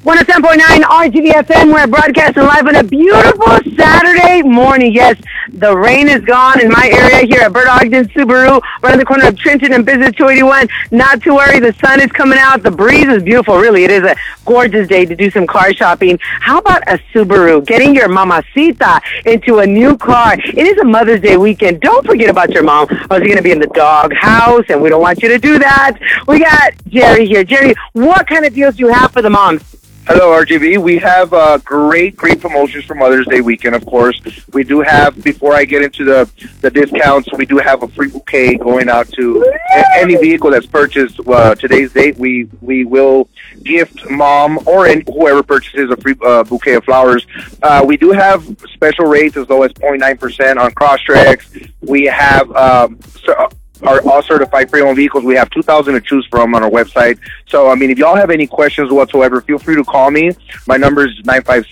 107.9 RGVFM. We're broadcasting live on a beautiful Saturday morning. Yes, the rain is gone in my area here at Bert Ogden Subaru, around the corner of Trenton and Business 281. Not to worry, the sun is coming out. The breeze is beautiful. Really, it is a gorgeous day to do some car shopping. How about a Subaru? Getting your mamacita into a new car. It is a Mother's Day weekend. Don't forget about your mom, or she's going to be in the dog house, and we don't want you to do that. We got Jerry here. Jerry, what kind of deals do you have for the moms? Hello, RGV. We have great promotions for Mother's Day weekend, of course. We do have, before I get into the discounts, we do have a free bouquet going out to any vehicle that's purchased today's date. We will gift mom or whoever purchases a free bouquet of flowers. We do have special rates as low as 0.9% on Crosstracks. We have our all certified pre-owned vehicles. We have 2,000 to choose from on our website. So, I mean, if y'all have any questions whatsoever, feel free to call me. My number is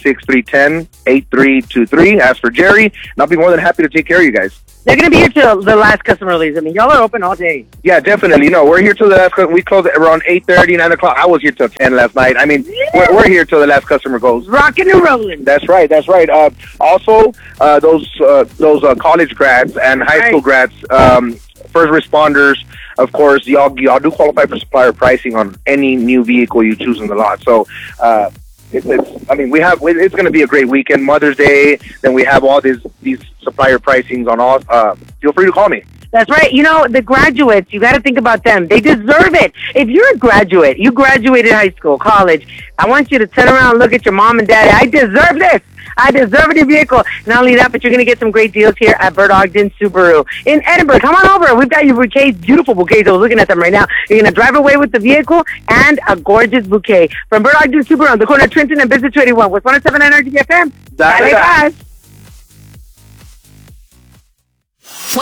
956-310-8323. Ask for Jerry, and I'll be more than happy to take care of you guys. They're going to be here till the last customer leaves. I mean, y'all are open all day. Yeah, definitely. No, we're here till the last. We close at around 8:30, 9 o'clock. I was here till 10 last night. I mean, we're here till the last customer goes. Rocking and rolling. That's right. That's right. Also, those college grads and high school grads, first responders, of course, y'all do qualify for supplier pricing on any new vehicle you choose in the lot. So, it's going to be a great weekend. Mother's Day, then we have all these supplier pricings on all. Feel free to call me. That's right. You know, the graduates, you got to think about them. They deserve it. If you're a graduate, you graduated high school, college, I want you to turn around and look at your mom and dad. I deserve this. I deserve a new vehicle. Not only that, but you're going to get some great deals here at Bert Ogden Subaru in Edinburgh. Come on over. We've got your bouquets, beautiful bouquets. I was looking at them right now. You're going to drive away with the vehicle and a gorgeous bouquet. From Bert Ogden Subaru on the corner of Trenton and Business 281 with 107.9 RGFM. Bye, guys.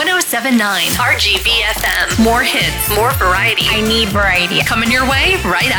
107.9 RGVFM. More hits, more variety. I need variety. Coming your way right